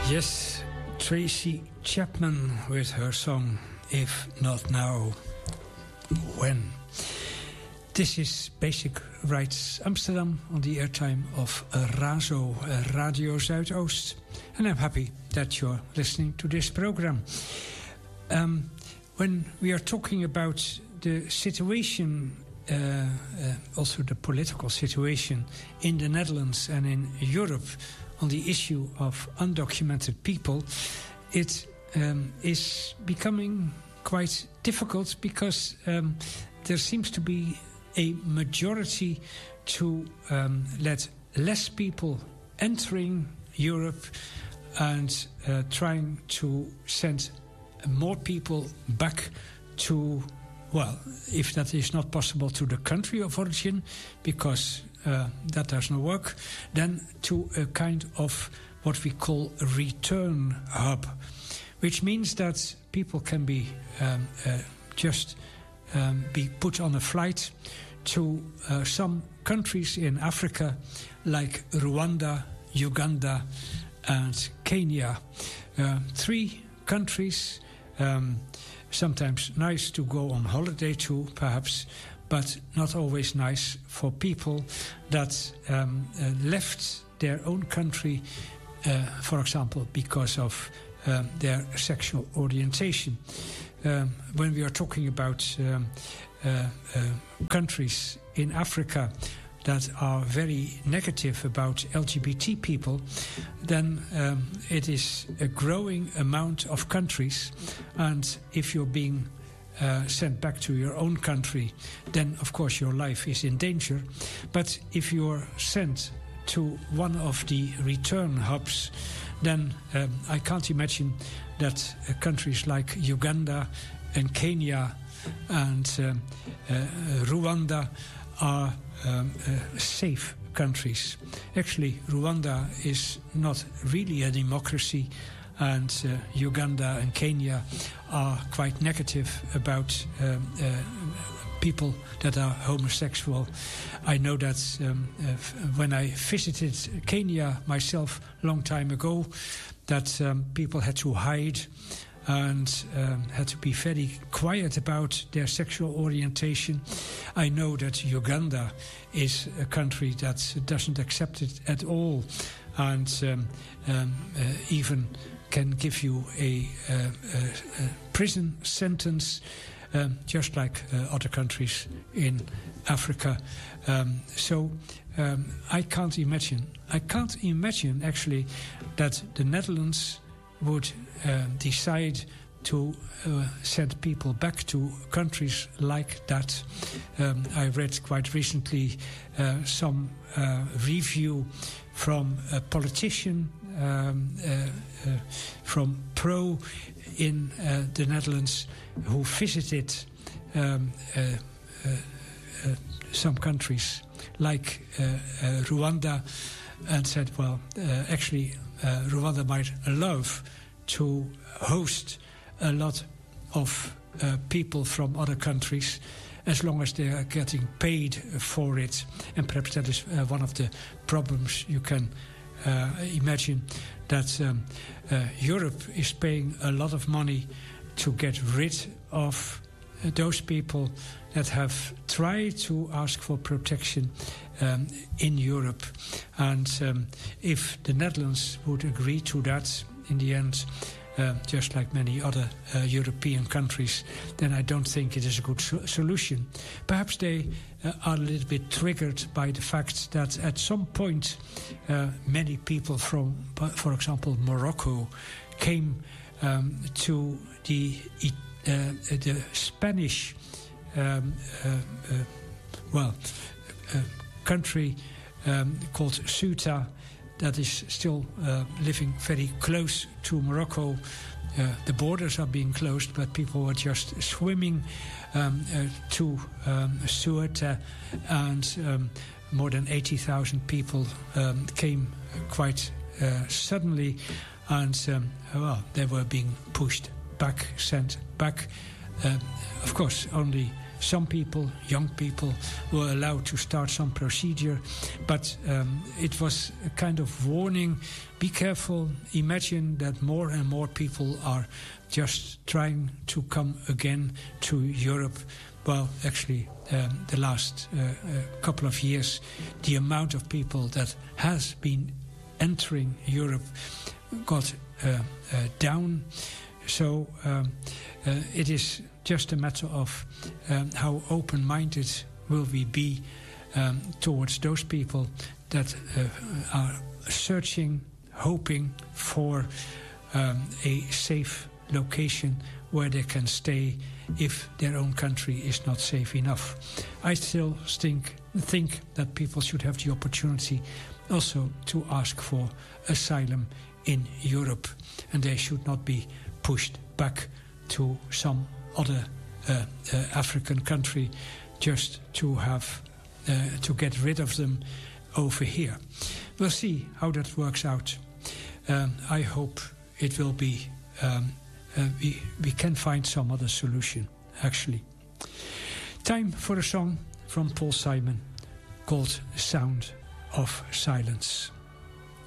Yes, Tracy Chapman with her song If Not Now, When. This is Basic Rights Amsterdam on the airtime of RAZO, Radio Zuidoost. And I'm happy that you're listening to this program. When we are talking about the situation, also the political situation in the Netherlands and in Europe on the issue of undocumented people, it is becoming quite difficult because there seems to be a majority to let less people entering Europe and trying to send more people back to, well, if that is not possible, to the country of origin, because that does not work, then to a kind of what we call a return hub, which means that people can be just be put on a flight to some countries in Africa like Rwanda, Uganda and Kenya. 3 countries, sometimes nice to go on holiday to, perhaps, but not always nice for people that left their own country, for example, because of their sexual orientation. When we are talking about countries in Africa that are very negative about LGBT people, then it is a growing amount of countries. And if you're being sent back to your own country, then of course your life is in danger. But if you're sent to one of the return hubs, then I can't imagine that countries like Uganda and Kenya and Rwanda are safe countries. Actually, Rwanda is not really a democracy, and Uganda and Kenya are quite negative about people that are homosexual. I know that when I visited Kenya myself a long time ago, that people had to hide and had to be very quiet about their sexual orientation. I know that Uganda is a country that doesn't accept it at all, and even can give you a prison sentence, just like other countries in Africa. So I can't imagine actually that the Netherlands would decide to send people back to countries like that. I read quite recently some review from a politician from Pro in the Netherlands who visited some countries like Rwanda and said, well, actually Rwanda might love to host a lot of people from other countries as long as they are getting paid for it. And perhaps that is one of the problems you can imagine, that Europe is paying a lot of money to get rid of those people that have tried to ask for protection in Europe. And if the Netherlands would agree to that in the end, just like many other European countries, then I don't think it is a good solution. Perhaps they are a little bit triggered by the fact that at some point many people from, for example, Morocco came to the Spanish country called Ceuta, that is still living very close to Morocco. The borders are being closed, but people were just swimming to Ceuta, and more than 80,000 people came quite suddenly, and they were being pushed back, sent back. Of course, only some people, young people, were allowed to start some procedure, but it was a kind of warning. Be careful. Imagine that more and more people are just trying to come again to Europe. Well, actually, the last couple of years, the amount of people that has been entering Europe got down. So it is just a matter of how open-minded will we be towards those people that are searching, hoping for a safe location where they can stay if their own country is not safe enough. I still think that people should have the opportunity also to ask for asylum in Europe, and they should not be pushed back to some other African country just to have to get rid of them over here. We'll see how that works out. I hope it will be we can find some other solution, actually. Time for a song from Paul Simon called Sound of Silence.